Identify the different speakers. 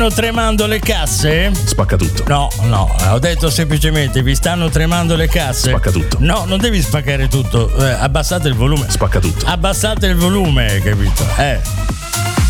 Speaker 1: tremando le casse?
Speaker 2: Spacca tutto.
Speaker 1: No, ho detto semplicemente vi stanno tremando le casse?
Speaker 2: Spacca tutto.
Speaker 1: No, non devi spaccare tutto, abbassate il volume.
Speaker 2: Spacca tutto.
Speaker 1: Abbassate il volume, capito?